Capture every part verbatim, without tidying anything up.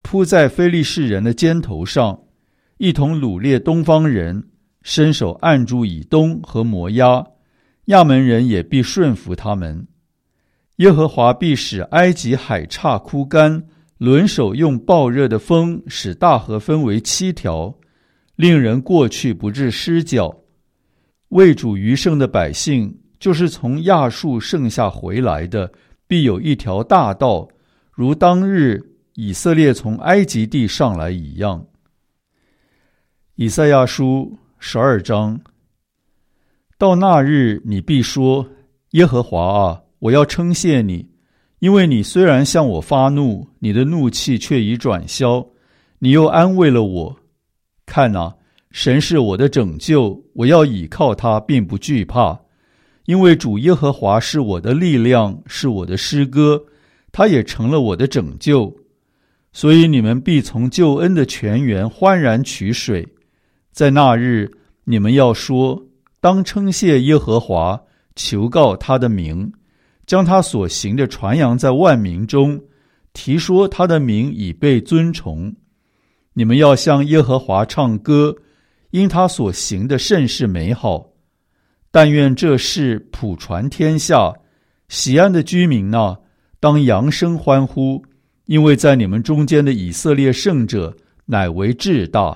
扑在非利士人的肩头上，一同掳掠东方人，伸手按住以东和摩押，亚门人也必顺服他们。耶和华必使埃及海岔枯干，轮手用暴热的风使大河分为七条，令人过去不致失脚。为主余剩的百姓，就是从亚述剩下回来的，必有一条大道，如当日以色列从埃及地上来一样。以赛亚书十二章。到那日，你必说：耶和华啊，我要称谢你，因为你虽然向我发怒，你的怒气却已转消，你又安慰了我。看啊，神是我的拯救，我要倚靠他，并不惧怕。因为主耶和华是我的力量，是我的诗歌，他也成了我的拯救。所以你们必从救恩的泉源欢然取水。在那日，你们要说：当称谢耶和华，求告他的名，将他所行的传扬在万民中，提说他的名已被尊崇。你们要向耶和华唱歌，因他所行的甚是美好。但愿这事普传天下，喜安的居民啊，当扬声欢呼，因为在你们中间的以色列圣者乃为至大。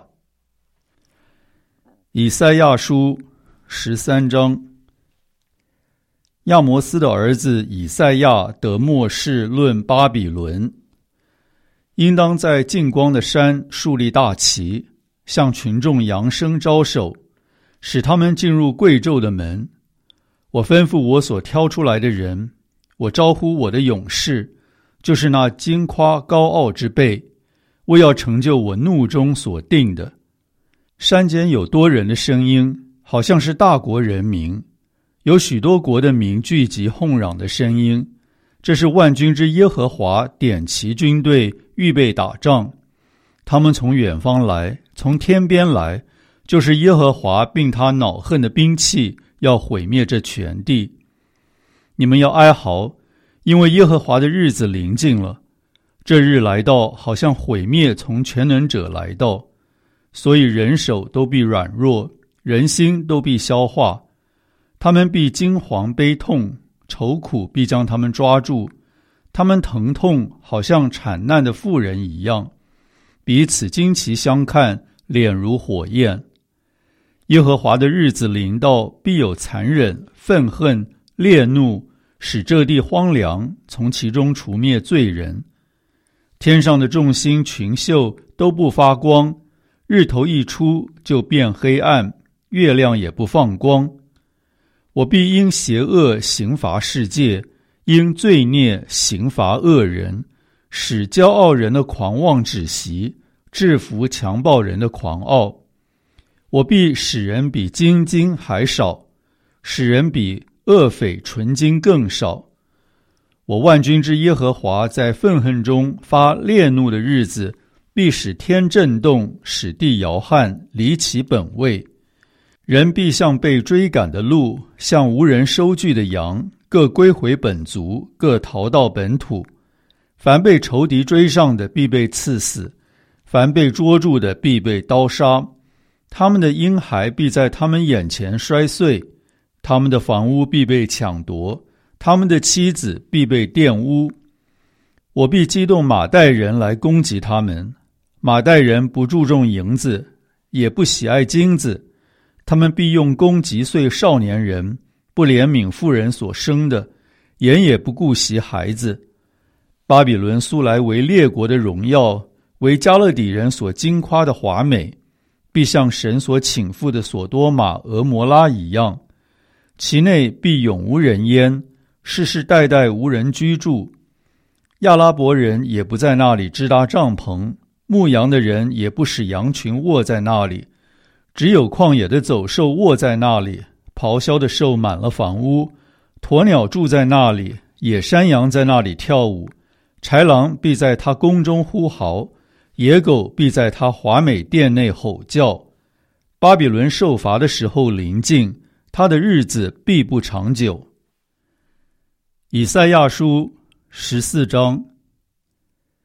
以赛亚书十三章。亚摩斯的儿子以赛亚得默示论巴比伦，应当在近光的山树立大旗，向群众扬声招手，使他们进入贵胄的门。我吩咐我所挑出来的人，我招呼我的勇士，就是那矜夸高傲之辈，我要成就我怒中所定的。山间有多人的声音，好像是大国人民，有许多国的民聚集哄嚷的声音，这是万军之耶和华点齐军队，预备打仗。他们从远方来，从天边来，就是耶和华并他恼恨的兵器，要毁灭这全地。你们要哀嚎，因为耶和华的日子临近了。这日来到，好像毁灭从全能者来到，所以人手都必软弱，人心都必消化。他们必惊惶悲痛，愁苦必将他们抓住。他们疼痛，好像产难的妇人一样，彼此惊奇相看，脸如火焰。耶和华的日子临到，必有残忍、愤恨、烈怒，使这地荒凉，从其中除灭罪人。天上的众星群宿都不发光，日头一出就变黑暗，月亮也不放光。我必因邪恶刑罚世界，因罪孽刑罚恶人，使骄傲人的狂妄止息，制服强暴人的狂傲。我必使人比金金还少，使人比恶匪纯金更少。我万军之耶和华在愤恨中发烈怒的日子，必使天震动，使地摇撼，离其本位。人必像被追赶的鹿，像无人收据的羊，各归回本族，各逃到本土。凡被仇敌追上的，必被刺死；凡被捉住的，必被刀杀。他们的婴孩必在他们眼前摔碎，他们的房屋必被抢夺，他们的妻子必被玷污。我必激动马代人来攻击他们。马代人不注重银子，也不喜爱金子，他们必用弓击碎少年人，不怜悯妇人所生的，眼也不顾惜孩子。巴比伦素来为列国的荣耀，为加勒底人所矜夸的华美，必像神所倾覆的所多玛、俄摩拉一样，其内必永无人烟，世世代代无人居住。亚拉伯人也不在那里支搭帐篷，牧羊的人也不使羊群卧在那里，只有旷野的走兽卧在那里，咆哮的兽满了房屋，鸵鸟住在那里，野山羊在那里跳舞，豺狼必在他宫中呼嚎，野狗必在他华美殿内吼叫。巴比伦受罚的时候临近，他的日子必不长久。以赛亚书十四章。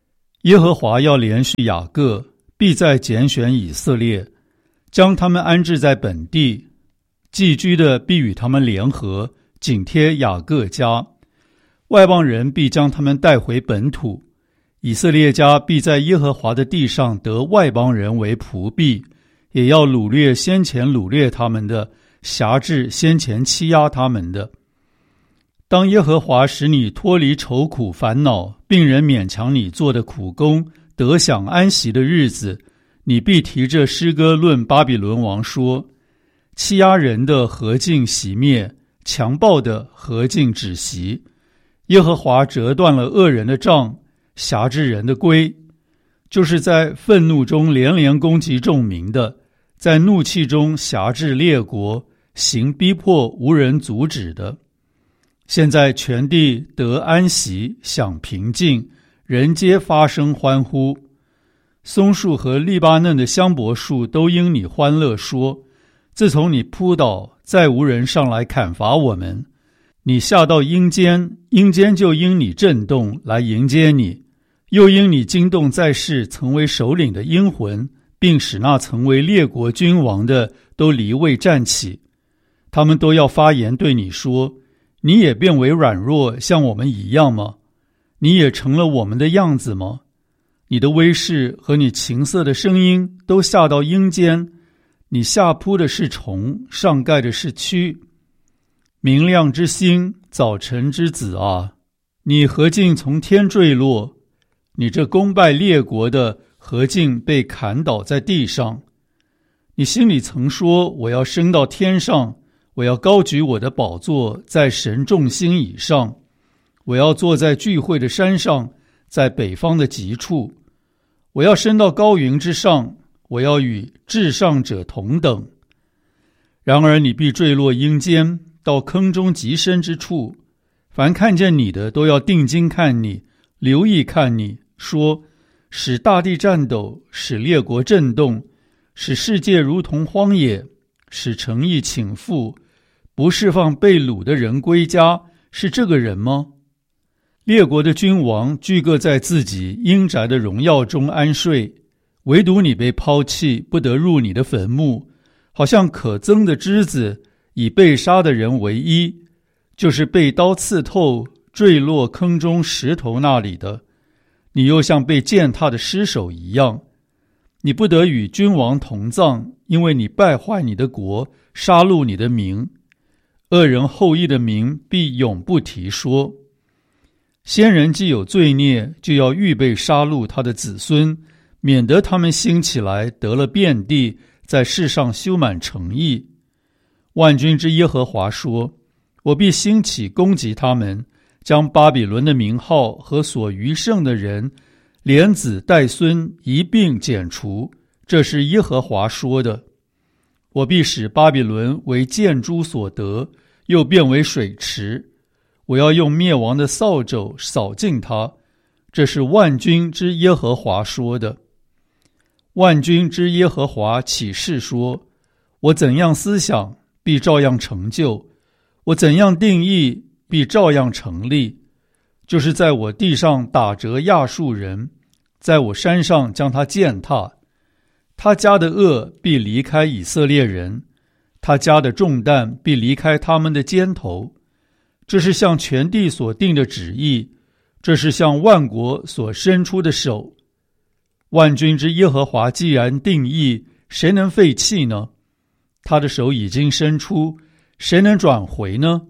耶和华要连续雅各，必再拣选以色列，将他们安置在本地，寄居的必与他们联合，紧贴雅各家。外邦人必将他们带回本土，以色列家必在耶和华的地上得外邦人为仆婢，也要掳掠先前掳掠他们的，辖制先前欺压他们的。当耶和华使你脱离愁苦烦恼，并人勉强你做的苦工，得享安息的日子，你必提着诗歌论巴比伦王说：欺压人的何竟熄灭，强暴的何竟止息。耶和华折断了恶人的杖，辖制人的规，就是在愤怒中连连攻击众民的，在怒气中辖制列国，行逼迫无人阻止的。现在全地得安息，享平静，人皆发声欢呼。松树和利巴嫩的香柏树都因你欢乐说：自从你扑倒，再无人上来砍伐我们。你下到阴间，阴间就因你震动来迎接你，又因你惊动在世曾为首领的阴魂，并使那曾为列国君王的都离位站起。他们都要发言对你说：你也变为软弱，像我们一样吗？你也成了我们的样子吗？你的威势和你琴瑟的声音都下到阴间，你下扑的是虫，上盖的是蛆。明亮之星，早晨之子啊，你何竟从天坠落？你这攻败列国的，何竟被砍倒在地上？你心里曾说：我要升到天上，我要高举我的宝座在神众星以上，我要坐在聚会的山上，在北方的极处，我要升到高云之上，我要与至上者同等。然而你必坠落阴间，到坑中极深之处，凡看见你的都要定睛看你，留意看你，说：使大地颤抖，使列国震动，使世界如同荒野，使诚意倾覆，不释放被掳的人归家，是这个人吗？列国的君王俱各在自己阴宅的荣耀中安睡，唯独你被抛弃，不得入你的坟墓，好像可憎的枝子，以被杀的人为衣，就是被刀刺透，坠落坑中石头那里的。你又像被践踏的尸首一样，你不得与君王同葬，因为你败坏你的国，杀戮你的民。恶人后裔的名必永不提说。先人既有罪孽，就要预备杀戮他的子孙，免得他们兴起来得了遍地，在世上修满城邑。万军之耶和华说：我必兴起攻击他们，将巴比伦的名号和所余剩的人，连子带孙一并剪除。这是耶和华说的。我必使巴比伦为箭猪所得，又变为水池。我要用灭亡的扫帚扫尽它。这是万军之耶和华说的。万军之耶和华起誓说：我怎样思想，必照样成就；我怎样定义，必照样成立。就是在我地上打折亚述人，在我山上将他践踏。他家的恶必离开以色列人，他家的重担必离开他们的肩头。这是向全地所定的旨意，这是向万国所伸出的手。万军之耶和华既然定义，谁能废弃呢？他的手已经伸出，谁能转回呢？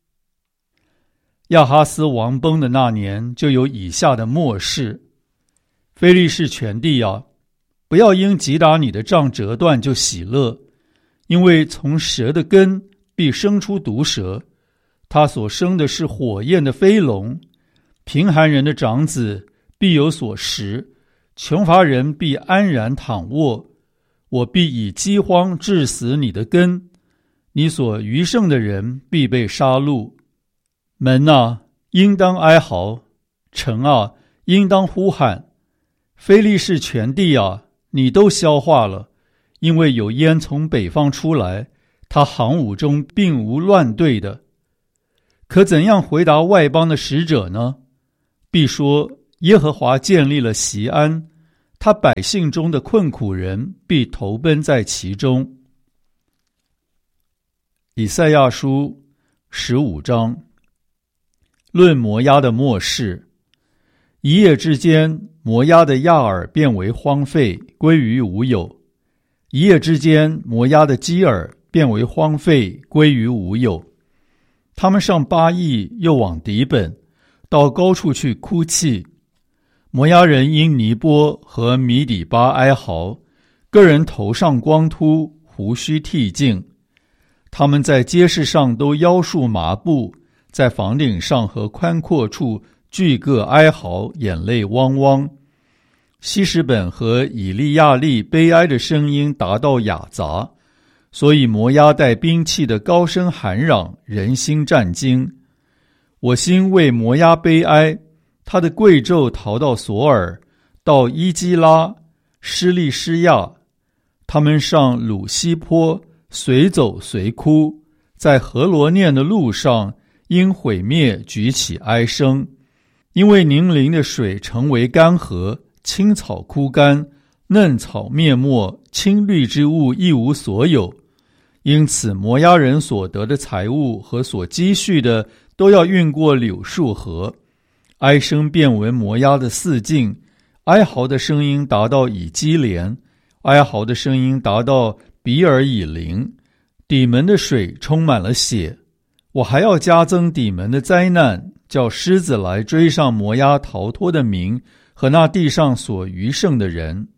亚哈斯王崩的那年，就有以下的末世。非利士全地啊，不要因击打你的杖折断就喜乐，因为从蛇的根必生出毒蛇，他所生的是火焰的飞龙。贫寒人的长子必有所食，穷乏人必安然躺卧。我必以饥荒致死你的根，你所余剩的人必被杀戮。门啊，应当哀嚎；城啊，应当呼喊。非利士全地啊，你都消化了，因为有烟从北方出来，他行伍中并无乱队的。可怎样回答外邦的使者呢？必说： 耶和华建立了锡安，他百姓中的困苦人必投奔在其中。以赛亚书十五章，论摩押的末世。一夜之间，摩押的亚尔变为荒废，归于无有；一夜之间，摩押的基尔变为荒废，归于无有。他们上巴益，又往底本，到高处去哭泣。摩押人因尼波和米底巴哀嚎，个人头上光秃，胡须剃净。他们在街市上都腰束麻布，在房顶上和宽阔处俱各哀嚎，眼泪汪汪。希实本和以利亚利悲哀的声音达到雅杂，所以摩押带兵器的高声喊嚷，人心战惊。我心为摩押悲哀，他的贵胄逃到索尔，到伊基拉、施利施亚。他们上鲁西坡，随走随哭，在何罗念的路上，因毁灭举起哀声。因为宁陵的水成为干涸，青草枯干，嫩草灭没，青绿之物一无所有。因此摩押人所得的财物和所积蓄的都要运过柳树河。哀声遍闻摩押的四境，哀嚎的声音达到以基连，哀嚎的声音达到比尔以林。底门的水充满了血。我还要加增底门的灾难，叫狮子来追上摩押逃脱的民和那地上所余剩的人。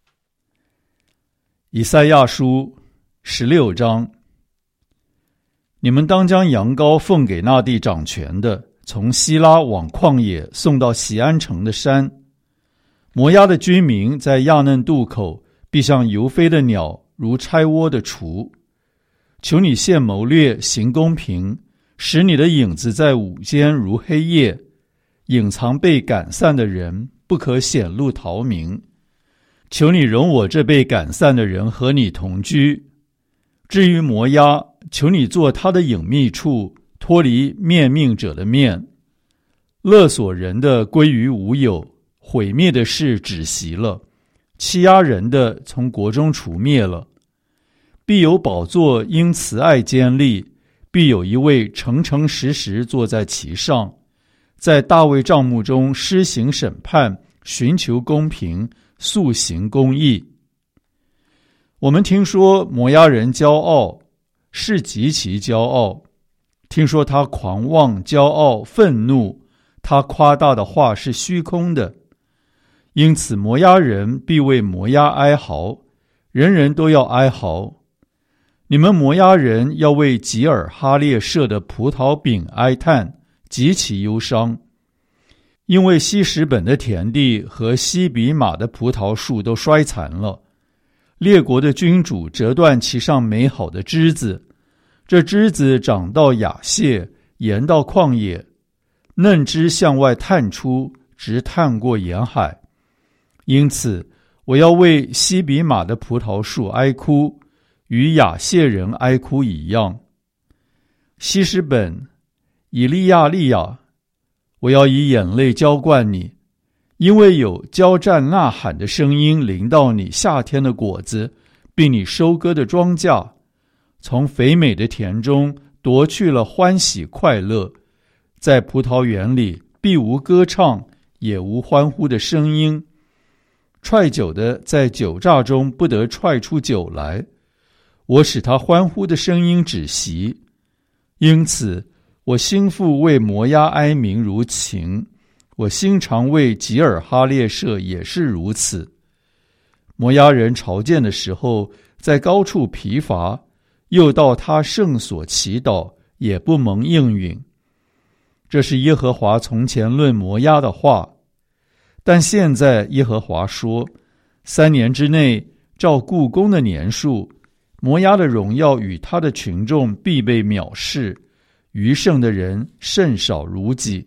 以赛亚书十六章，你们当将羊羔奉给那地掌权的，从希拉往旷野送到锡安城的山。摩押的居民在亚嫩渡口，必像游飞的鸟，如拆窝的雏。求你现谋略，行公平，使你的影子在午间如黑夜，隐藏被赶散的人，不可显露逃明。求你容我这被赶散的人和你同居。至于摩押，求你做他的隐秘处，脱离面命者的面。勒索人的归于无有，毁灭的事止息了，欺压人的从国中除灭了。必有宝座因慈爱坚立，必有一位诚诚实实坐在其上，在大卫帐幕中施行审判，寻求公平，速行公义。我们听说摩押人骄傲，是极其骄傲。听说他狂妄、骄傲、愤怒，他夸大的话是虚空的。因此摩押人必为摩押哀嚎，人人都要哀嚎。你们摩押人要为吉尔哈列舍的葡萄饼哀叹，极其忧伤。因为希实本的田地和西比马的葡萄树都衰残了，列国的君主折断其上美好的枝子，这枝子长到雅谢，延到旷野，嫩枝向外探出，直探过沿海。因此我要为西比马的葡萄树哀哭，与雅谢人哀哭一样。希实本、以利亚利亚，我要以眼泪浇灌你，因为有交战呐喊的声音临到你夏天的果子，并你收割的庄稼，从肥美的田中夺去了欢喜快乐，在葡萄园里必无歌唱，也无欢呼的声音。踹酒的在酒榨中不得踹出酒来，我使他欢呼的声音止息。因此我心腹为摩押哀鸣如情，我心肠为吉尔哈列舍也是如此。摩押人朝见的时候，在高处疲乏，又到他圣所祈祷，也不蒙应允。这是耶和华从前论摩押的话。但现在耶和华说，三年之内，照故宫的年数，摩押的荣耀与他的群众必被藐视，余剩的人甚少如己。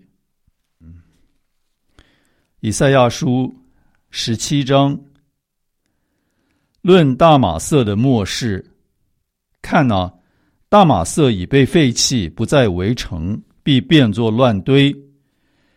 以赛亚书十七章，论大马色的末世。看哪，大马色已被废弃，不再为城，必变作乱堆。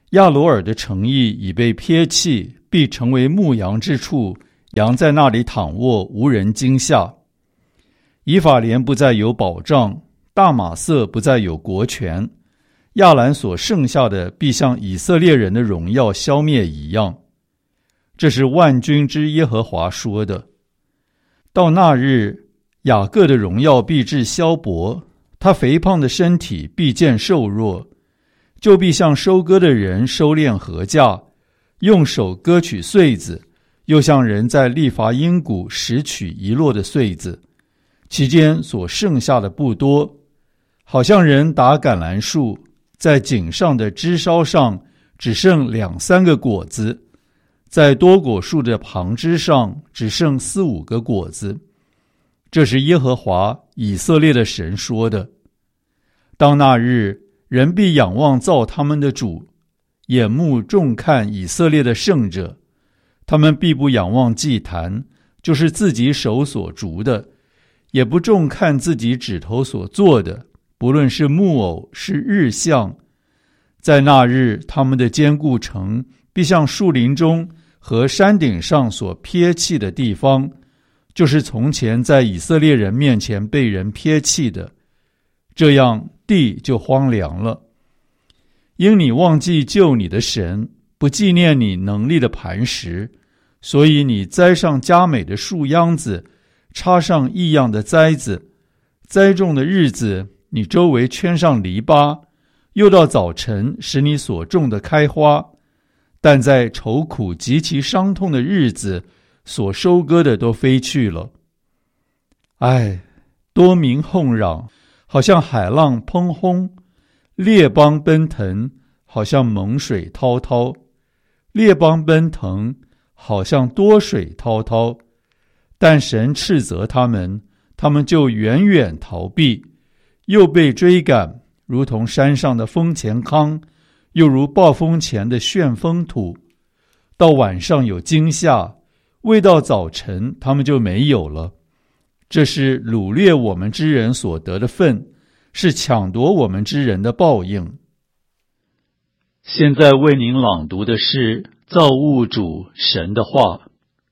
亚罗尔的城邑已被撇弃，必成为牧羊之处，羊在那里躺卧，无人惊吓。以法莲不再有保障，大马色不再有国权，亚兰所剩下的必像以色列人的荣耀消灭一样。这是万军之耶和华说的。到那日，雅各的荣耀必至消薄，他肥胖的身体必见瘦弱，就必像收割的人收敛禾稼，用手割取穗子，又像人在利伐因谷拾取遗落的穗子，其间所剩下的不多，好像人打橄榄树，在井上的枝梢上只剩两三个果子，在多果树的旁枝上只剩四五个果子。这是耶和华以色列的神说的。当那日，人必仰望造他们的主，眼目重看以色列的圣者。他们必不仰望祭坛，就是自己手所筑的，也不重看自己指头所做的，不论是木偶是日像。在那日，他们的坚固城必像树林中和山顶上所撇弃的地方，就是从前在以色列人面前被人撇弃的，这样地就荒凉了。因你忘记救你的神，不纪念你能力的磐石，所以你栽上佳美的树秧子，插上异样的栽子。栽种的日子，你周围圈上篱笆，又到早晨使你所种的开花。但在愁苦极其伤痛的日子，所收割的都飞去了。唉，多民哄嚷，好像海浪砰轰；列邦奔腾，好像猛水滔滔；列邦奔腾，好像多水滔滔。但神斥责他们，他们就远远逃避，又被追赶，如同山上的风前糠，又如暴风前的旋风土。到晚上有惊吓，未到早晨他们就没有了。这是掳掠我们之人所得的份，是抢夺我们之人的报应。现在为您朗读的是造物主神的话。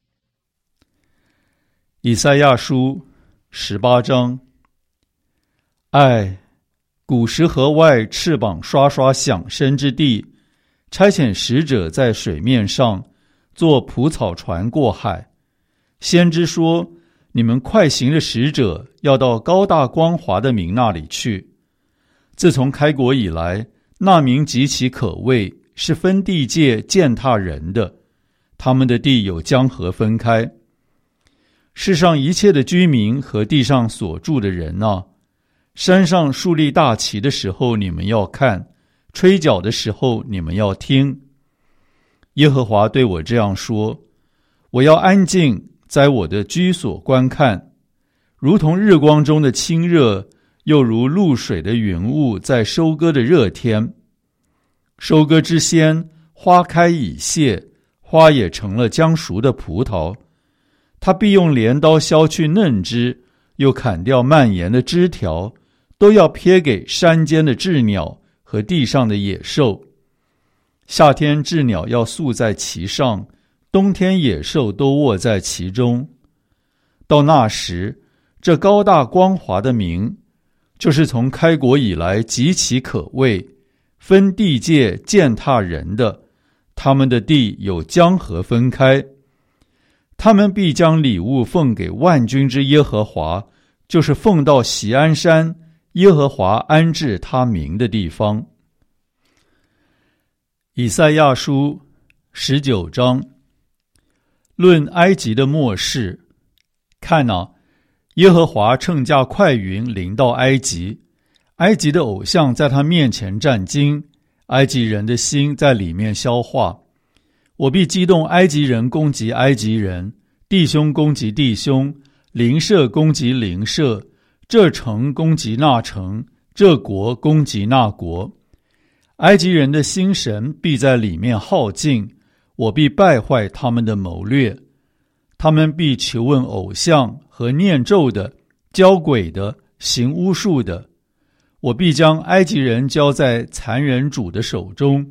以赛亚书十八章。唉，古时河外翅膀刷刷响声之地，差遣使者在水面上坐蒲草船过海。先知说，你们快行的使者要到高大光华的民那里去。自从开国以来，那民极其可畏，是分地界践踏人的，他们的地有江河分开。世上一切的居民和地上所住的人啊，山上树立大旗的时候你们要看，吹角的时候你们要听。耶和华对我这样说，我要安静在我的居所观看，如同日光中的清热，又如露水的云雾在收割的热天。收割之先，花开已谢，花也成了将熟的葡萄。他必用镰刀削去嫩枝，又砍掉蔓延的枝条，都要撇给山间的鸷鸟和地上的野兽。夏天鸷鸟要宿在其上，冬天野兽都卧在其中。到那时，这高大光华的名，就是从开国以来极其可畏，分地界践踏人的，他们的地有江河分开。他们必将礼物奉给万军之耶和华，就是奉到锡安山，耶和华安置他名的地方。以赛亚书十九章。论埃及的末世，看哪，耶和华乘驾快云临到埃及，埃及的偶像在他面前战惊，埃及人的心在里面消化。我必激动埃及人攻击埃及人，弟兄攻击弟兄，邻舍攻击邻舍，这城攻击那城，这国攻击那国。埃及人的心神必在里面耗尽，我必败坏他们的谋略。他们必求问偶像和念咒的，教鬼的，行巫术的。我必将埃及人交在残忍主的手中，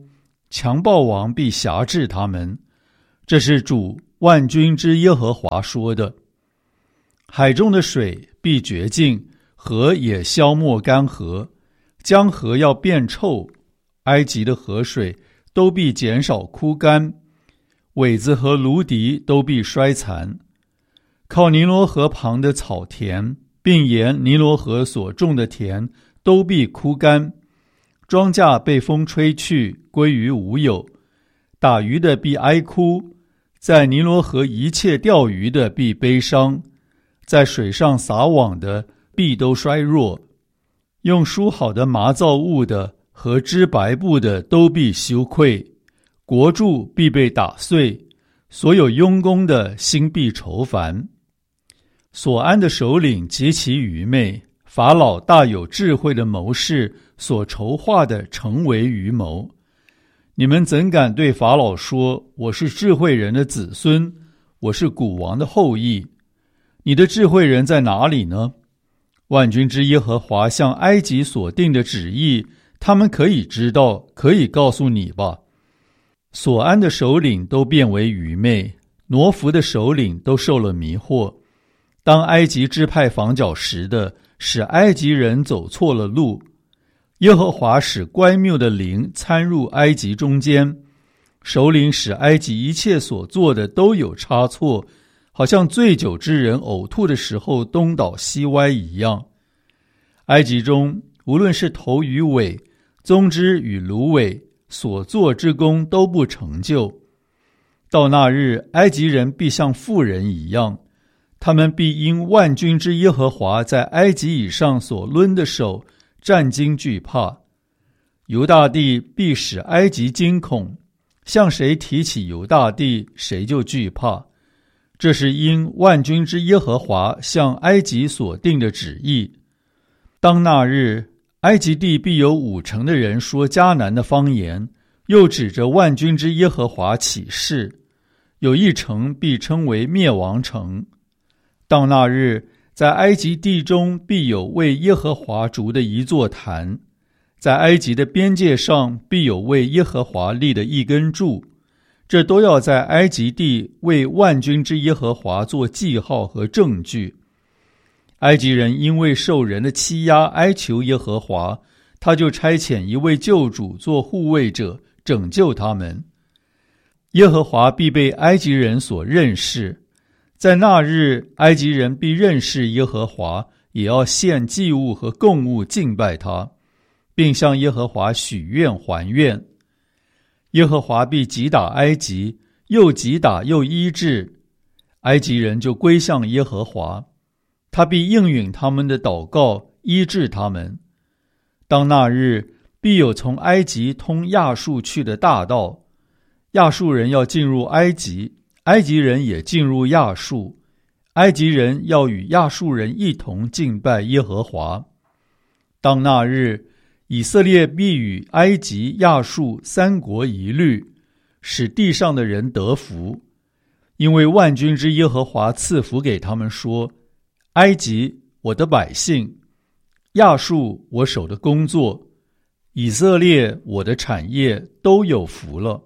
强暴王必辖制他们。这是主万军之耶和华说的。海中的水必绝尽，河也消没干涸，江河要变臭，埃及的河水都必减少枯干，苇子和芦荻都必衰残。靠尼罗河旁的草田，并沿尼罗河所种的田都必枯干，庄稼被风吹去，归于无有。打鱼的必哀哭，在尼罗河一切钓鱼的必悲伤，在水上撒网的必都衰弱，用梳好的麻造物的和织白布的都必羞愧，国柱必被打碎，所有佣工的心必愁烦。所安的首领极其愚昧，法老大有智慧的谋士所筹划的成为愚谋。你们怎敢对法老说，我是智慧人的子孙，我是古王的后裔？你的智慧人在哪里呢？万军之耶和华向埃及所定的旨意，他们可以知道，可以告诉你吧。所安的首领都变为愚昧，挪弗的首领都受了迷惑。当埃及支派防角石的，使埃及人走错了路。耶和华使乖谬的灵参入埃及中间，首领使埃及一切所做的都有差错，好像醉酒之人呕吐的时候东倒西歪一样。埃及中无论是头与尾，棕枝与芦苇，所做之功都不成就。到那日，埃及人必像妇人一样，他们必因万军之耶和华在埃及以上所抡的手战惊惧怕。犹大地必使埃及惊恐，向谁提起犹大地，谁就惧怕。这是因万军之耶和华向埃及所定的旨意。当那日，埃及地必有五成的人说迦南的方言，又指着万军之耶和华起誓。有一城必称为灭亡城。到那日，在埃及地中必有为耶和华筑的一座坛，在埃及的边界上必有为耶和华立的一根柱，这都要在埃及地为万军之耶和华做记号和证据。埃及人因为受人的欺压哀求耶和华，他就差遣一位救主做护卫者，拯救他们。耶和华必被埃及人所认识，在那日，埃及人必认识耶和华，也要献祭物和供物敬拜他，并向耶和华许愿还愿。耶和华必击打埃及，又击打又医治，埃及人就归向耶和华，他必应允他们的祷告，医治他们。当那日，必有从埃及通亚述去的大道，亚述人要进入埃及，埃及人也进入亚述，埃及人要与亚述人一同敬拜耶和华。当那日，以色列必与埃及、亚述三国一律，使地上的人得福，因为万军之耶和华赐福给他们说：埃及，我的百姓；亚述，我手的工作；以色列，我的产业，都有福了。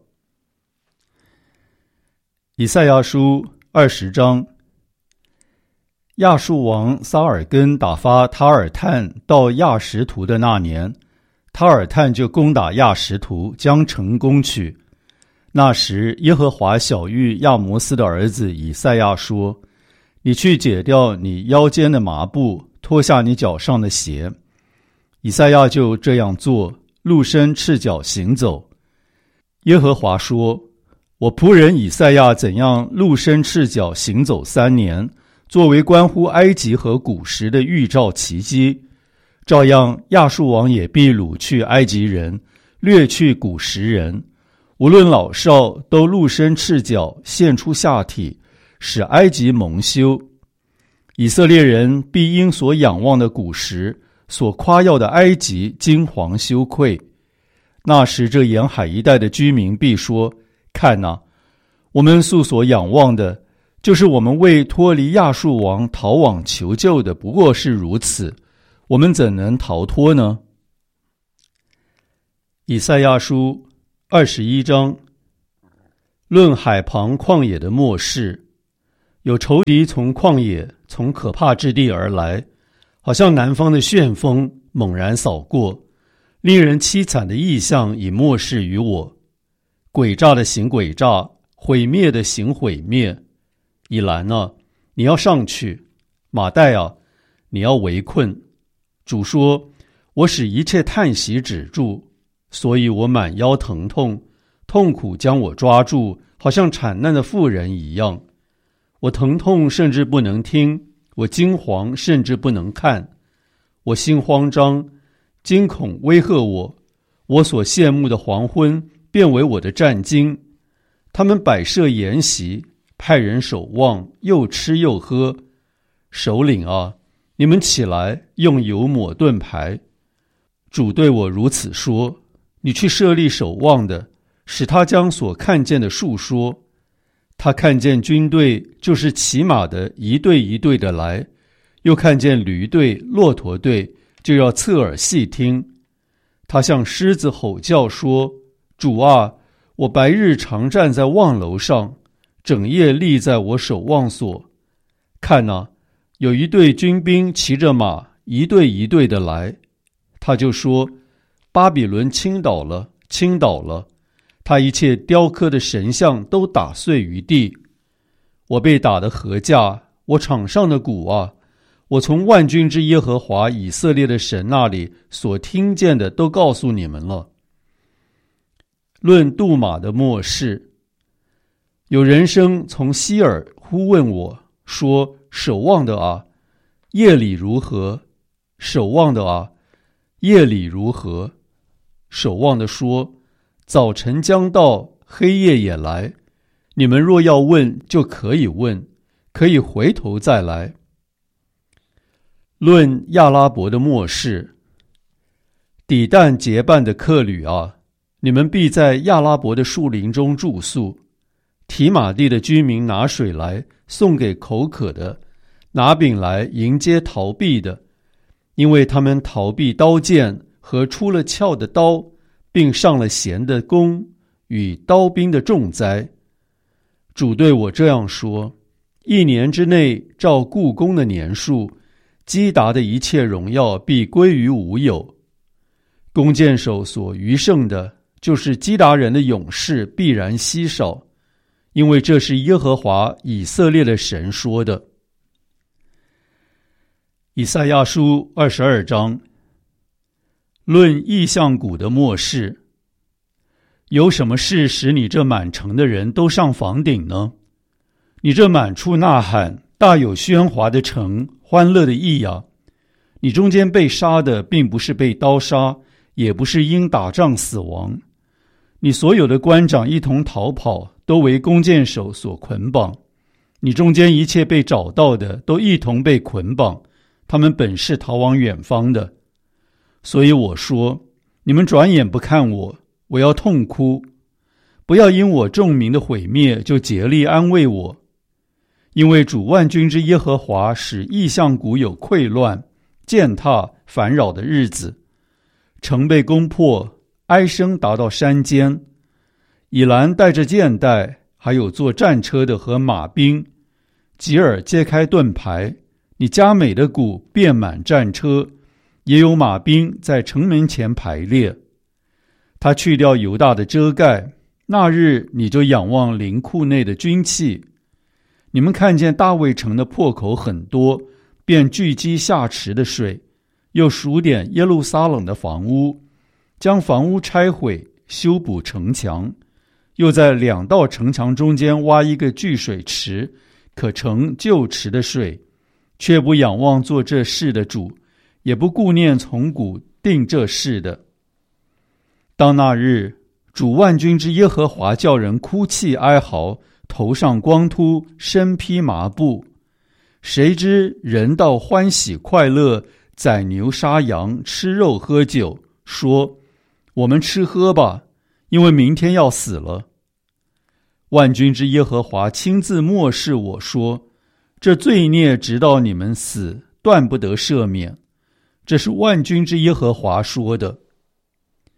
以赛亚书二十章。亚述王撒尔根打发塔尔探到亚实图的那年，塔尔探就攻打亚实图，将城攻取。那时，耶和华晓谕亚摩斯的儿子以赛亚说：你去解掉你腰间的麻布，脱下你脚上的鞋。以赛亚就这样做，露身赤脚行走。耶和华说：我仆人以赛亚怎样露身赤脚行走三年，作为关乎埃及和古时的预兆奇迹，照样亚述王也必掳去埃及人，掠去古时人，无论老少，都露身赤脚，现出下体，使埃及蒙羞。以色列人必因所仰望的古时，所夸耀的埃及惊惶羞愧。那时这沿海一带的居民必说：看哪，我们素所仰望的，就是我们为脱离亚述王逃往求救的，不过是如此，我们怎能逃脱呢？以赛亚书二十一章，论海旁旷野的末世。有仇敌从旷野，从可怕之地而来，好像南方的旋风猛然扫过，令人凄惨的异象已漠视于我。诡诈的行诡诈，毁灭的行毁灭。以兰啊，你要上去；马代啊，你要围困。主说，我使一切叹息止住，所以我满腰疼痛，痛苦将我抓住，好像产难的妇人一样。我疼痛甚至不能听，我惊惶甚至不能看。我心慌张，惊恐威吓我，我所羡慕的黄昏变为我的战惊。他们摆设筵席，派人守望，又吃又喝。首领啊，你们起来，用油抹盾牌。主对我如此说，你去设立守望的，使他将所看见的述说。他看见军队，就是骑马的一队一队的来，又看见驴队、骆驼队，就要侧耳细听。他向狮子吼叫说，主啊，我白日常站在望楼上，整夜立在我守望所。看哪，有一队军兵骑着马，一队一队的来。他就说，巴比伦倾倒了，倾倒了，他一切雕刻的神像都打碎于地。我被打得何价，我场上的鼓啊，我从万军之耶和华以色列的神那里所听见的都告诉你们了。论杜马的末世，有人声从西尔呼问我说，守望的啊，夜里如何？守望的啊，夜里如何？守望的说，早晨将到，黑夜也来，你们若要问，就可以问，可以回头再来。论亚拉伯的末世，底但结伴的客旅啊，你们必在亚拉伯的树林中住宿。提马地的居民拿水来送给口渴的，拿饼来迎接逃避的，因为他们逃避刀剑和出了鞘的刀，并上了弦的弓与刀兵的重灾。主对我这样说，一年之内照故宫的年数，基达的一切荣耀必归于无有。弓箭手所余剩的，就是基达人的勇士必然稀少，因为这是耶和华以色列的神说的。以赛亚书二十二章，论异象谷的末世。有什么事使你这满城的人都上房顶呢？你这满处呐喊、大有喧哗的城，欢乐的意啊！你中间被杀的，并不是被刀杀，也不是因打仗死亡。你所有的官长一同逃跑，都为弓箭手所捆绑。你中间一切被找到的，都一同被捆绑，他们本是逃往远方的。所以我说，你们转眼不看我，我要痛哭。不要因我众民的毁灭就竭力安慰我，因为主万军之耶和华使异象谷有溃乱、践踏、烦扰的日子。城被攻破，哀声达到山间。以兰带着箭袋，还有坐战车的和马兵。吉尔揭开盾牌，你佳美的鼓遍满战车，也有马兵在城门前排列。他去掉犹大的遮盖，那日你就仰望灵库内的军器。你们看见大卫城的破口很多，便聚集下池的水，又数点耶路撒冷的房屋，将房屋拆毁，修补城墙，又在两道城墙中间挖一个聚水池，可盛旧池的水，却不仰望做这事的主，也不顾念从古定这事的。当那日，主万军之耶和华叫人哭泣哀嚎，头上光秃，身披麻布。谁知人道欢喜快乐，宰牛杀羊，吃肉喝酒，说，我们吃喝吧，因为明天要死了。万军之耶和华亲自默示我说，这罪孽直到你们死，断不得赦免。这是万军之耶和华说的。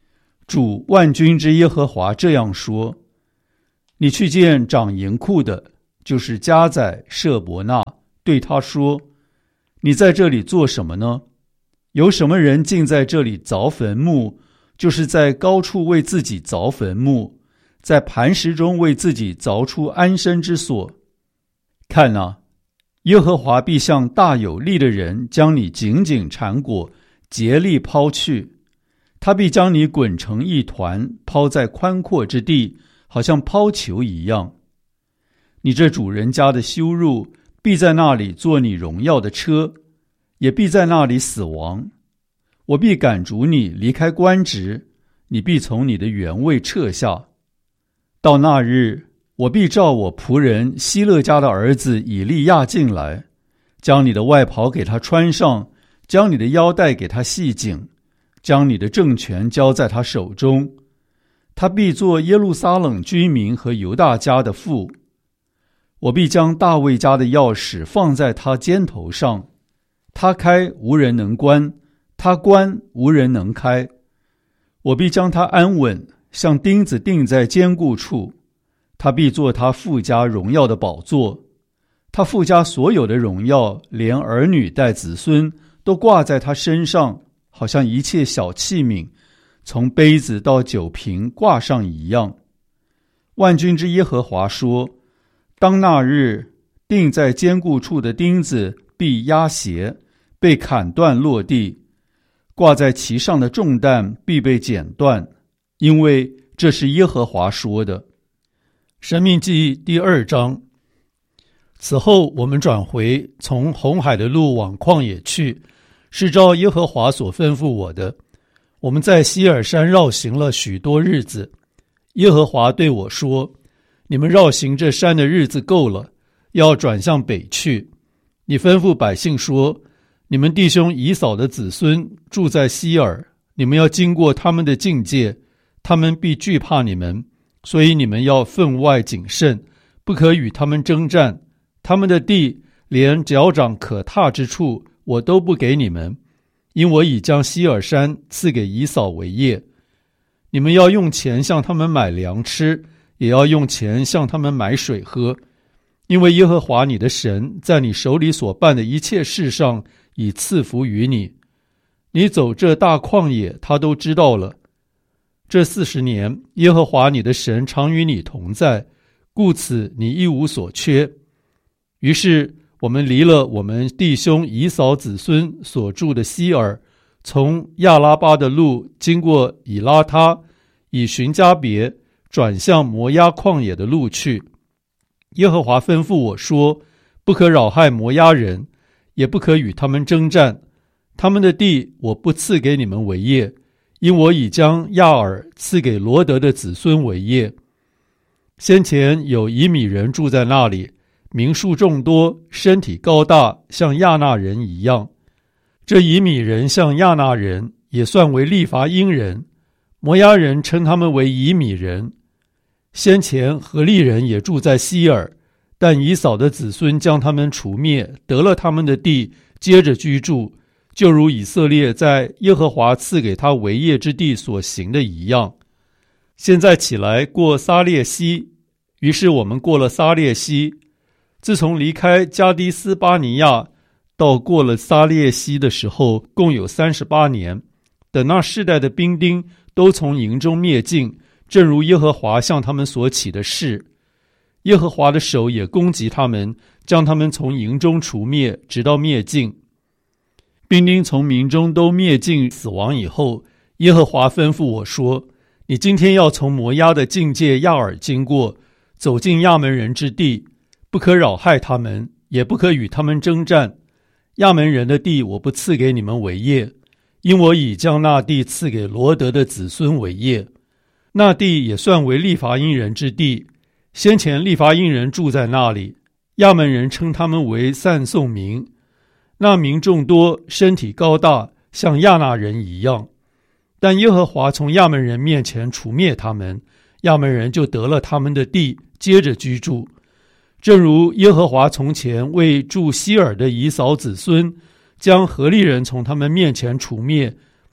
主万军之耶和华这样说：你去见长银库的，就是迦载舍伯纳，对他说：你在这里做什么呢？有什么人竟在这里凿坟墓，就是在高处为自己凿坟墓，在磐石中为自己凿出安身之所。看啊，耶和华必像大有力的人将你紧紧缠裹，竭力抛去。他必将你滚成一团，抛在宽阔之地，好像抛球一样。你这主人家的羞辱必在那里做你荣耀的车，也必在那里死亡。我必赶逐你离开官职，你必从你的原位撤下。到那日，我必召我仆人希勒家的儿子以利亚进来，将你的外袍给他穿上，将你的腰带给他系紧，将你的政权交在他手中。他必做耶路撒冷居民和犹大家的父。我必将大卫家的钥匙放在他肩头上，他开无人能关，他关无人能开。我必将他安稳，像钉子钉在坚固处。他必做他父家荣耀的宝座，他父家所有的荣耀，连儿女带子孙都挂在他身上，好像一切小器皿，从杯子到酒瓶挂上一样。万军之耶和华说：当那日，钉在坚固处的钉子必压斜，被砍断落地；挂在其上的重担必被剪断，因为这是耶和华说的。申命记第二章。此后我们转回，从红海的路往旷野去，是照耶和华所吩咐我的。我们在西尔山绕行了许多日子。耶和华对我说：你们绕行这山的日子够了，要转向北去。你吩咐百姓说：你们弟兄以扫的子孙住在西尔，你们要经过他们的境界，他们必惧怕你们，所以你们要分外谨慎，不可与他们征战。他们的地连脚掌可踏之处我都不给你们，因我已将西尔山赐给以扫为业。你们要用钱向他们买粮吃，也要用钱向他们买水喝，因为耶和华你的神在你手里所办的一切事上已赐福于你。你走这大旷野，他都知道了。这四十年，耶和华你的神常与你同在，故此你一无所缺。于是我们离了我们弟兄以扫子孙所住的西尔，从亚拉巴的路经过以拉他，以寻加别，转向摩押旷野的路去。耶和华吩咐我说：不可扰害摩押人，也不可与他们征战，他们的地我不赐给你们为业，因我已将亚尔赐给罗德的子孙为业。先前有以米人住在那里，民数众多，身体高大，像亚纳人一样。这以米人像亚纳人，也算为利乏因人。摩押人称他们为以米人。先前何利人也住在西尔，但以扫的子孙将他们除灭，得了他们的地，接着居住，就如以色列在耶和华赐给他为业之地所行的一样。现在起来过撒列西，于是我们过了撒列西。自从离开加迪斯巴尼亚到过了撒列西的时候，共有三十八年。等那世代的兵丁都从营中灭尽，正如耶和华向他们所起的誓。耶和华的手也攻击他们，将他们从营中除灭，直到灭尽。兵丁从民中都灭尽死亡以后，耶和华吩咐我说：你今天要从摩押的境界亚尔经过，走进亚门人之地，不可扰害他们，也不可与他们征战。亚门人的地我不赐给你们为业，因我已将那地赐给罗德的子孙为业。那地也算为利乏因人之地，先前利乏因人住在那里，亚门人称他们为散送民。那民众多，身体高大，像亚纳人一样。但耶和华从亚门人面前除灭他们，亚门人就得了他们的地，接着居住。正如耶和华从前为住西尔的以扫子孙，将何利人从他们面前除灭，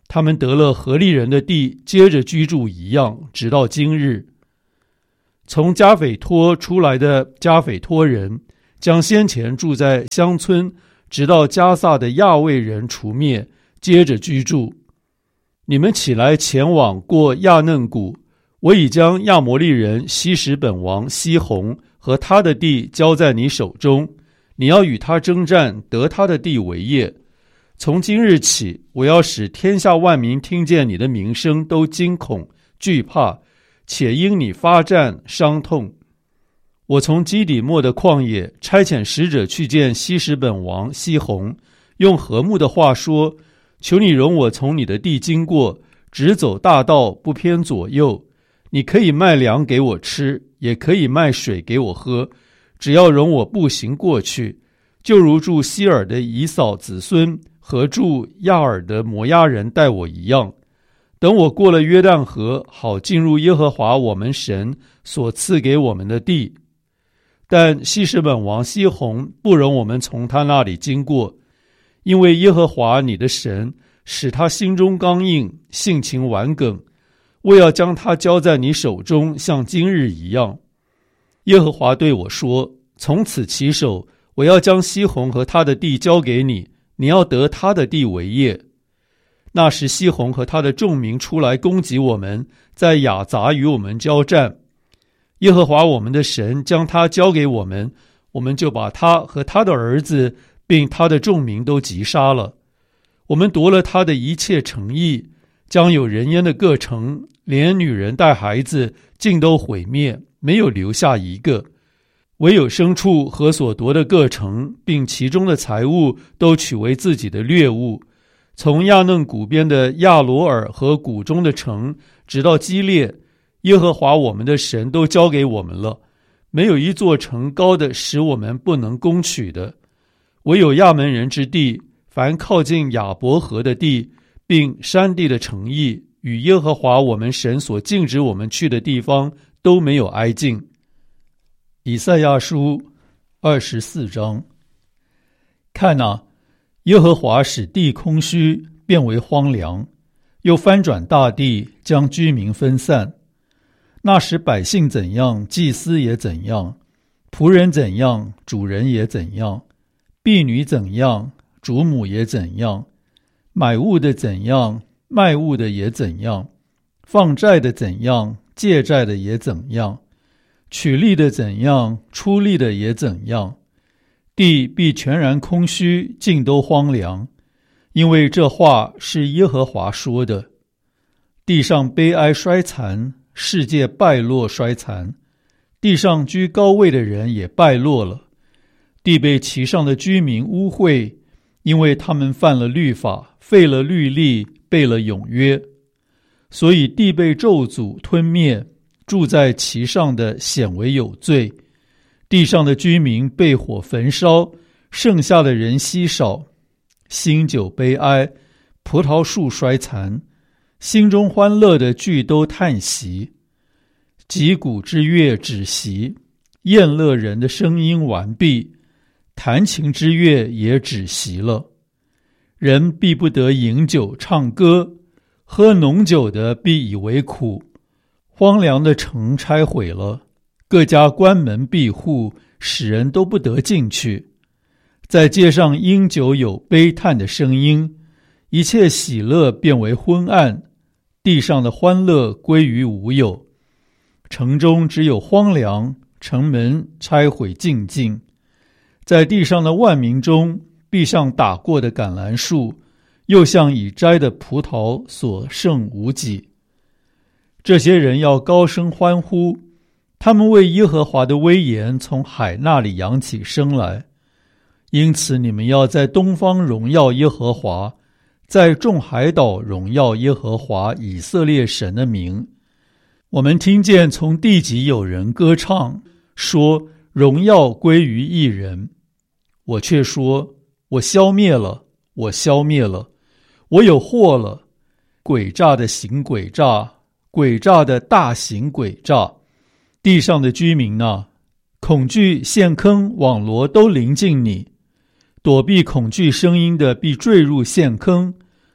他们得了何利人的地，接着居住一样，直到今日。从加斐托出来的加斐托人，将先前住在乡村，直到加萨的亚卫人除灭，接着居住。你们起来前往过亚嫩谷，我已将亚摩利人西什本王西宏和他的地交在你手中，你要与他征战，得他的地为业。从今日起，我要使天下万民听见你的名声都惊恐惧怕，且因你发战伤痛。我从基底末的旷野差遣使者去见西什本王西宏，用和睦的话说，求你容我从你的地经过，直走大道，不偏左右。你可以卖粮给我吃，也可以卖水给我喝，只要容我步行过去，就如住希尔的以扫子孙和住亚尔的摩押人待我一样。等我过了约旦河，好进入耶和华我们神所赐给我们的地。但西什本王西宏不容我们从他那里经过，因为耶和华你的神使他心中刚硬，性情顽梗，我要将他交在你手中，像今日一样。耶和华对我说，从此起手，我要将西宏和他的地交给你，你要得他的地为业。那时西宏和他的众民出来攻击我们，在雅杂与我们交战。耶和华我们的神将他交给我们，我们就把他和他的儿子并他的众民都击杀了。我们夺了他的一切城邑，将有人烟的各城，连女人带孩子尽都毁灭，没有留下一个。唯有牲畜和所夺的各城，并其中的财物，都取为自己的掠物。从亚嫩谷边的亚罗尔和谷中的城，直到基列，耶和华我们的神都交给我们了，没有一座城高的使我们不能攻取的。唯有亚门人之地，凡靠近亚伯河的地，并山地的城邑，与耶和华我们神所禁止我们去的地方，都没有挨近。以赛亚书二十四章。看哪，耶和华使地空虚，变为荒凉，又翻转大地，将居民分散。那时百姓怎样，祭司也怎样；仆人怎样，主人也怎样；婢女怎样，主母也怎样；买物的怎样，卖物的也怎样；放债的怎样，借债的也怎样；取利的怎样，出利的也怎样。地必全然空虚，尽都荒凉，因为这话是耶和华说的。地上悲哀衰残，世界败落衰残，地上居高位的人也败落了。地被其上的居民污秽，因为他们犯了律法，废了律例，背了永约。所以地被咒诅吞灭，住在其上的显为有罪。地上的居民被火焚烧，剩下的人稀少。新酒悲哀，葡萄树衰残，心中欢乐的俱都叹息。击鼓之乐止息，宴乐人的声音完毕，弹琴之乐也止息了。人必不得饮酒唱歌，喝浓酒的必以为苦。荒凉的城拆毁了，各家关门闭户，使人都不得进去。在街上因酒有悲叹的声音，一切喜乐变为昏暗，地上的欢乐归于无有。城中只有荒凉，城门拆毁尽尽。在地上的万民中，必像打过的橄榄树，又像已摘的葡萄，所剩无几。这些人要高声欢呼，他们为耶和华的威严从海那里扬起声来。因此你们要在东方荣耀耶和华，在众海岛荣耀耶和华以色列神的名。我们听见从地极有人歌唱，说荣耀归于一人。我却说，我消灭了，我消灭了，我有祸了。诡诈的行诡诈，诡诈的大行诡诈。地上的居民啊，恐惧陷坑网罗都临近你。躲避恐惧声音的必坠入陷坑，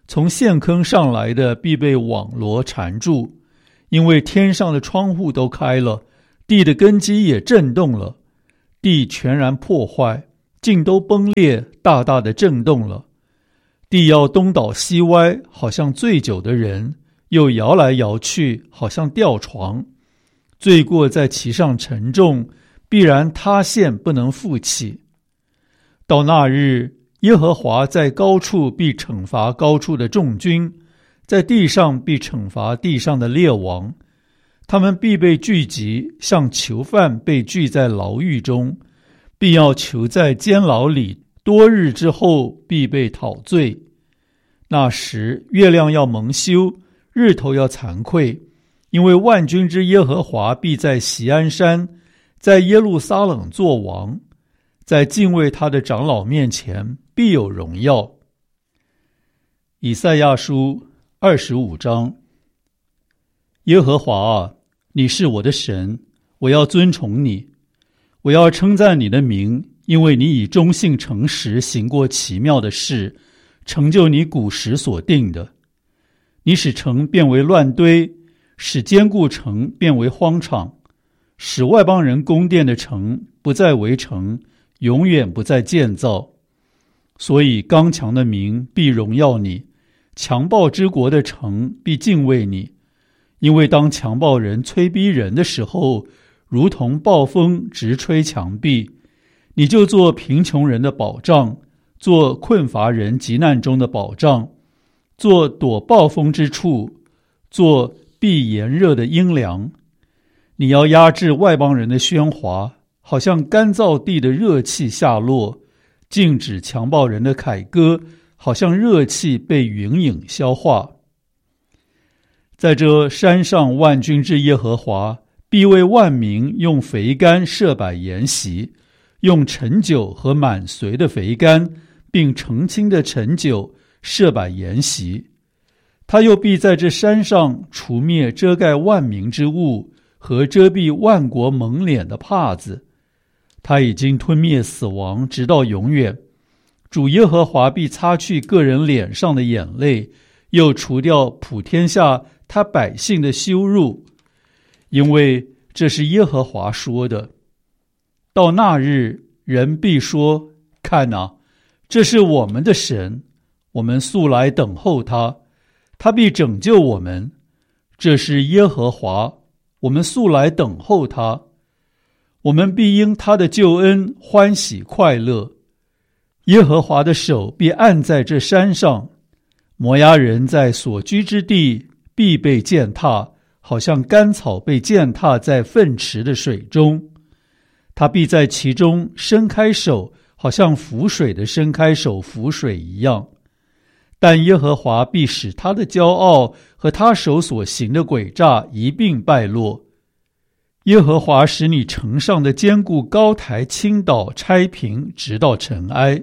从陷坑上来的必被网罗缠住，因为天上的窗户都开了，地的根基也震动了，地全然破坏，尽都崩裂，大大的震动了。地要东倒西歪，好像醉酒的人，又摇来摇去，好像吊床。罪过在其上沉重，必然塌陷，不能复起。到那日，耶和华在高处必惩罚高处的众军，在地上必惩罚地上的列王。他们必被聚集，像囚犯被聚在牢狱中，必要囚在监牢里，多日之后必被讨罪。那时月亮要蒙羞，日头要惭愧，因为万军之耶和华必在锡安山，在耶路撒冷作王，在敬畏他的长老面前必有荣耀。以赛亚书二十五章。耶和华啊，你是我的神，我要尊崇你，我要称赞你的名，因为你以忠信诚实行过奇妙的事，成就你古时所定的。你使城变为乱堆，使坚固城变为荒场，使外邦人宫殿的城不再为城，永远不再建造。所以刚强的民必荣耀你，强暴之国的城必敬畏你。因为当强暴人催逼人的时候，如同暴风直吹墙壁，你就做贫穷人的保障，做困乏人急难中的保障，做躲暴风之处，做避炎热的阴凉。你要压制外邦人的喧哗，好像干燥地的热气下落，禁止强暴人的凯歌，好像热气被云影消化。在这山上万军之耶和华必为万民用肥甘设摆筵席，用陈酒和满髓的肥甘并澄清的陈酒设摆筵席。他又必在这山上除灭遮盖万民之物和遮蔽万国蒙脸的帕子。他已经吞灭死亡直到永远。主耶和华必擦去个人脸上的眼泪，又除掉普天下他百姓的羞辱，因为这是耶和华说的。到那日，人必说，看哪，这是我们的神，我们素来等候他，他必拯救我们。这是耶和华，我们素来等候他，我们必因他的救恩欢喜快乐。耶和华的手必按在这山上，摩押人在所居之地必被践踏，好像干草被践踏在粪池的水中。他必在其中伸开手，好像浮水的伸开手浮水一样。但耶和华必使他的骄傲和他手所行的诡诈一并败落。耶和华使你城上的坚固高台倾倒拆平，直到尘埃。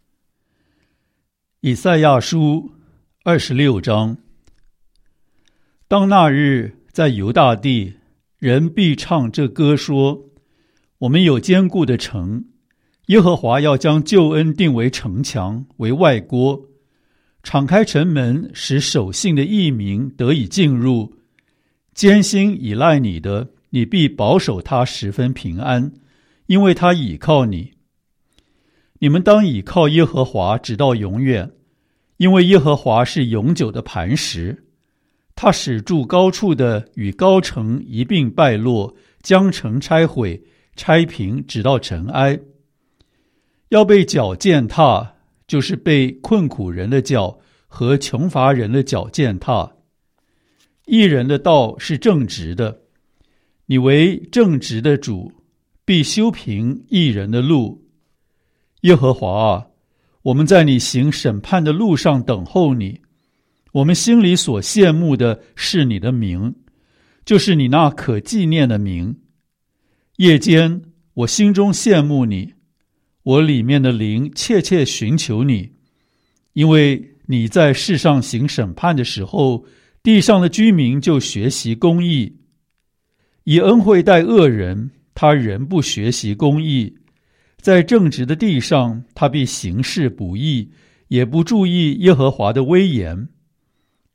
以赛亚书二十六章。当那日，在犹大地，人必唱这歌说，我们有坚固的城，耶和华要将救恩定为城墙，为外郭，敞开城门，使守信的义民得以进入。艰辛倚赖你的，你必保守他十分平安，因为他倚靠你。你们当倚靠耶和华直到永远，因为耶和华是永久的磐石。他使住高处的与高城一并败落，将城拆毁，拆平，直到尘埃。要被脚践踏，就是被困苦人的脚和穷乏人的脚践踏。义人的道是正直的，你为正直的主，必修平义人的路。耶和华啊，我们在你行审判的路上等候你。我们心里所羡慕的是你的名，就是你那可纪念的名。夜间我心中羡慕你，我里面的灵切切寻求你，因为你在世上行审判的时候，地上的居民就学习公义。以恩惠待恶人，他仍不学习公义。在正直的地上，他必行事不义，也不注意耶和华的威严。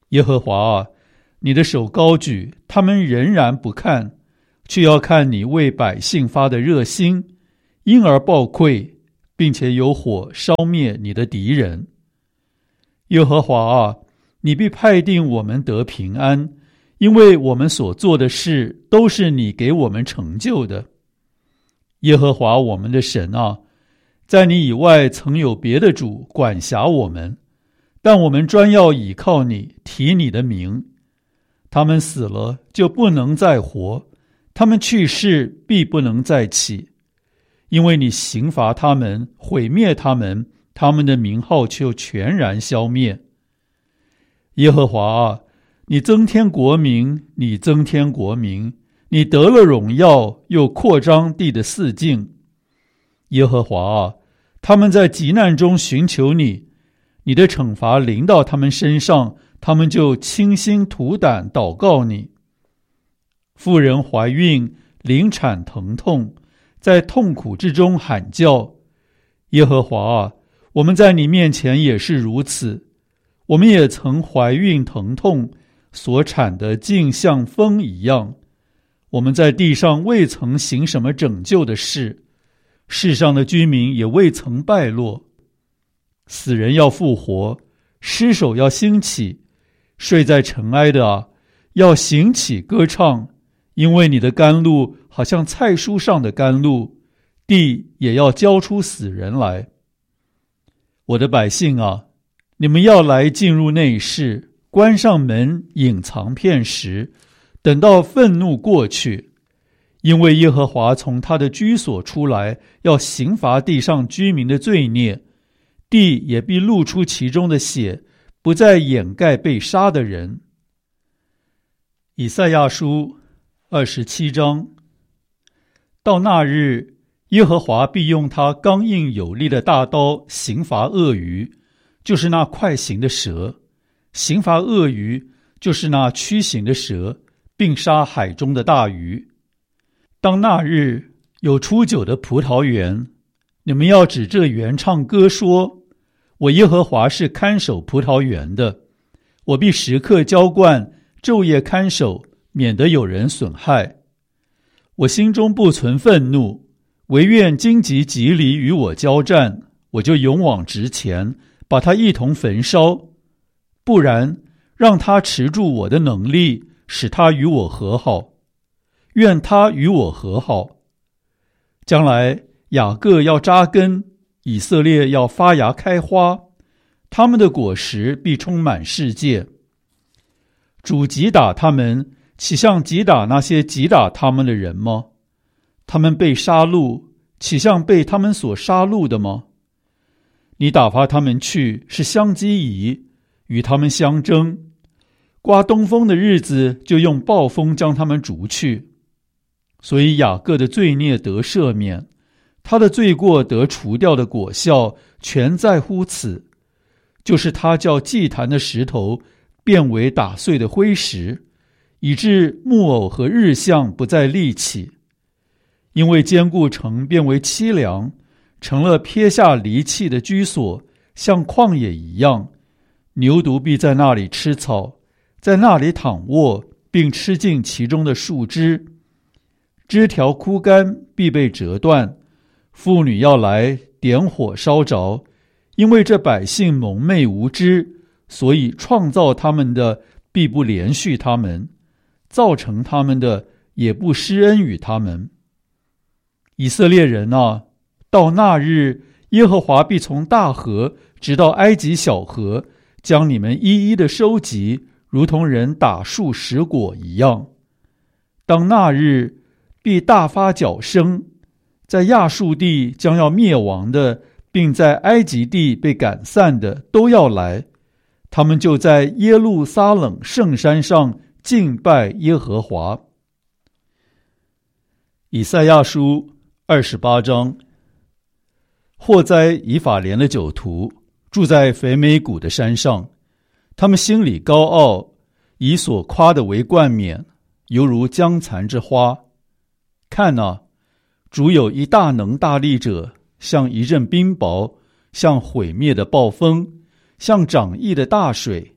耶和华啊，你的手高举，他们仍然不看，却要看你为百姓发的热心，因而暴溃，并且有火烧灭你的敌人。耶和华啊，你必派定我们得平安，因为我们所做的事都是你给我们成就的。耶和华我们的神啊，在你以外曾有别的主管辖我们，但我们专要倚靠你，提你的名。他们死了就不能再活，他们去世必不能再起，因为你刑罚他们，毁灭他们，他们的名号就全然消灭。耶和华啊，你增添国民，你增添国民，你得了荣耀，又扩张地的四境。耶和华啊，他们在急难中寻求你，你的惩罚临到他们身上，他们就倾心吐胆祷告你。妇人怀孕，临产疼痛，在痛苦之中喊叫。耶和华啊，我们在你面前也是如此，我们也曾怀孕疼痛，所产的竟像风一样。我们在地上未曾行什么拯救的事，世上的居民也未曾败落。死人要复活，尸首要兴起，睡在尘埃的啊，要醒起歌唱，因为你的甘露好像菜蔬上的甘露，地也要交出死人来。我的百姓啊，你们要来进入内室，关上门，隐藏片时，等到愤怒过去，因为耶和华从他的居所出来，要刑罚地上居民的罪孽，地也必露出其中的血，不再掩盖被杀的人。以赛亚书二十七章。到那日，耶和华必用他刚硬有力的大刀刑罚鳄鱼，就是那快行的蛇；刑罚鳄鱼，就是那驱行的蛇，并杀海中的大鱼。当那日，有出酒的葡萄园，你们要指这园唱歌说，我耶和华是看守葡萄园的，我必时刻浇灌，昼夜看守，免得有人损害。我心中不存愤怒，惟愿荆棘蒺藜与我交战，我就勇往直前，把他一同焚烧。不然，让他持住我的能力，使他与我和好。愿他与我和好。将来雅各要扎根，以色列要发芽开花，他们的果实必充满世界。主击打他们，岂像击打那些击打他们的人吗？他们被杀戮，岂像被他们所杀戮的吗？你打发他们去，是相机疑，与他们相争。刮东风的日子，就用暴风将他们逐去。所以雅各的罪孽得赦免，他的罪过得除掉的果效，全在乎此，就是他叫祭坛的石头变为打碎的灰石，以致木偶和日像不再立起。因为坚固城变为凄凉，成了撇下离弃的居所，像旷野一样。牛犊必在那里吃草，在那里躺卧，并吃尽其中的树枝。枝条枯干，必被折断。妇女要来点火烧着，因为这百姓蒙昧无知，所以创造他们的必不连续他们，造成他们的也不施恩与他们。以色列人啊，到那日，耶和华必从大河直到埃及小河，将你们一一的收集，如同人打树拾果一样。当那日，必大发角声，在亚述地将要灭亡的，并在埃及地被赶散的都要来，他们就在耶路撒冷圣山上敬拜耶和华。以赛亚书二十八章。祸哉以法莲的酒徒，住在肥美谷的山上，他们心里高傲，以所夸的为冠冕，犹如将残之花。看啊，主有一大能大力者，像一阵冰雹，像毁灭的暴风，像涨溢的大水，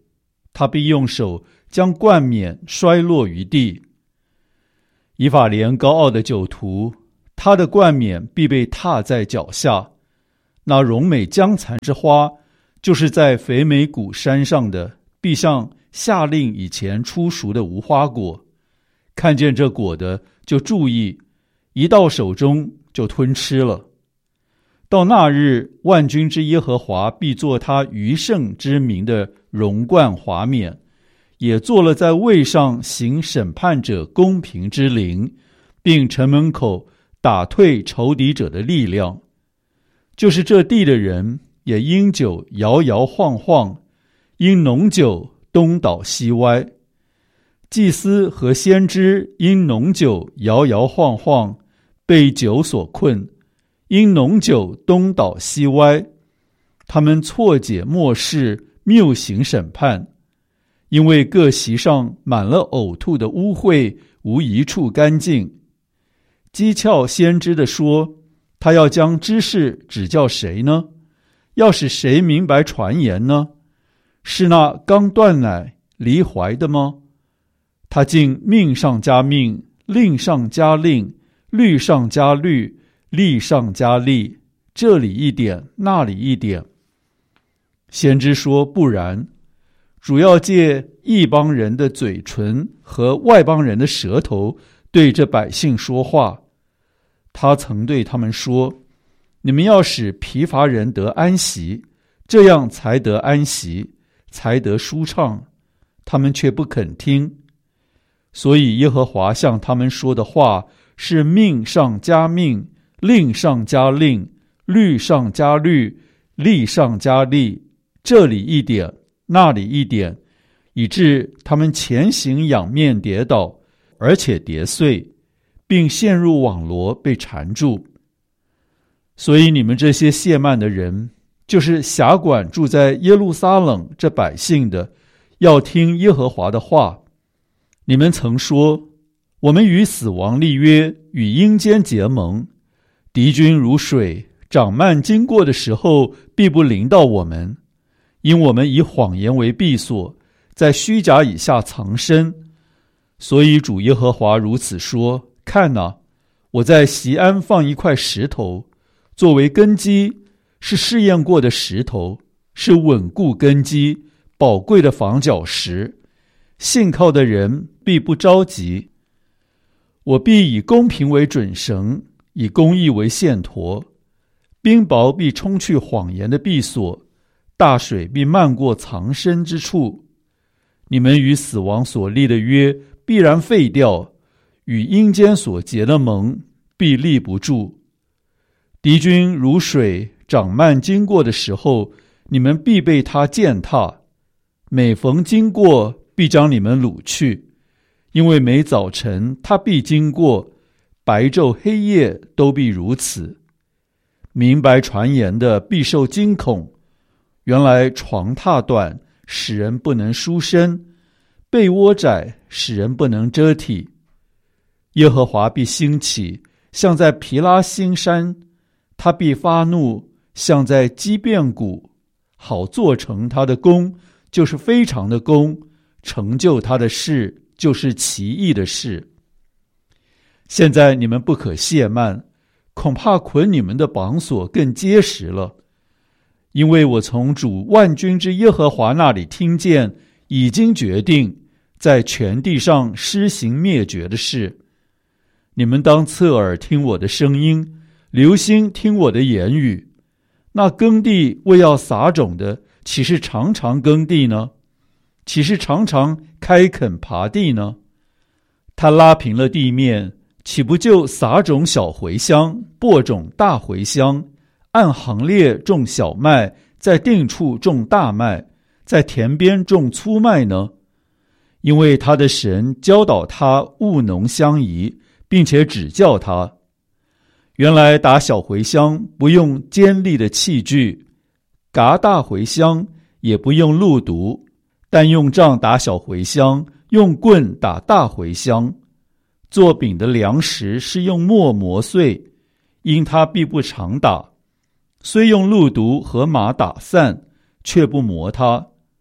他必用手将冠冕摔落于地。以法莲高傲的酒徒，他的冠冕必被踏在脚下。那荣美将残之花，就是在肥美谷山上的，必像夏令以前初熟的无花果，看见这果的就注意，一到手中就吞吃了。到那日，万军之耶和华必作他余圣之名的荣冠华冕，也做了在位上行审判者公平之灵，并城门口打退仇敌者的力量。就是这地的人也因酒摇摇晃晃，因浓酒东倒西歪。祭司和先知因浓酒摇摇晃晃，被酒所困，因浓酒东倒西歪。他们错解末世，谬行审判，因为各席上满了呕吐的污秽，无一处干净。讥诮先知的说，他要将知识指教谁呢？要使谁明白传言呢？是那刚断奶离怀的吗？他竟命上加命，令上加令，律上加律，例上加例，这里一点，那里一点。先知说不然，主要借异邦人的嘴唇和外邦人的舌头对这百姓说话。他曾对他们说，你们要使疲乏人得安息，这样才得安息，才得舒畅。他们却不肯听。所以耶和华向他们说的话是命上加命，令上加令，律上加律，例上加例，这里一点，那里一点，以致他们前行仰面跌倒，而且跌碎，并陷入网罗被缠住。所以你们这些亵慢的人，就是辖管住在耶路撒冷这百姓的，要听耶和华的话。你们曾说，我们与死亡立约，与阴间结盟，敌军如水，长漫经过的时候，必不临到我们，因我们以谎言为避所，在虚假以下藏身。所以主耶和华如此说，看哪，我在锡安放一块石头，作为根基，是试验过的石头，是稳固根基宝贵的房角石，信靠的人必不着急。我必以公平为准绳，以公义为线砣，冰雹必冲去谎言的避所，大水必漫过藏身之处。你们与死亡所立的约必然废掉，与阴间所结的盟必立不住。敌军如水长漫经过的时候，你们必被他践踏，每逢经过必将你们掳去，因为每早晨他必经过，白昼黑夜都必如此。明白传言的必受惊恐，原来床榻短，使人不能舒身；被窝窄，使人不能遮体。耶和华必兴起，像在毗拉新山；他必发怒，像在基遍谷，好做成他的功，就是非常的功；成就他的事，就是奇异的事。现在你们不可懈慢，恐怕捆你们的绑索更结实了。因为我从主万军之耶和华那里听见，已经决定在全地上施行灭绝的事。你们当侧耳听我的声音，留心听我的言语。那耕地为要撒种的，岂是常常耕地呢？岂是常常开垦耙地呢？他拉平了地面，岂不就撒种小茴香，播种大茴香，按行列种小麦，在定处种大麦，在田边种粗麦呢？因为他的神教导他务农相宜，并且指教他。原来打小茴香不用尖利的器具，嘎大茴香也不用路毒，但用杖打小茴香，用棍打大茴香。做饼的粮食是用磨磨碎，因他必不常打，虽用路毒和马打散，却不磨它。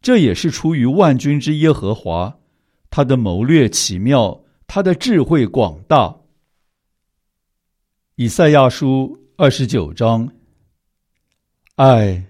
这也是出于万军之耶和华，他的谋略奇妙，他的智慧广大。以赛亚书二十九章。唉，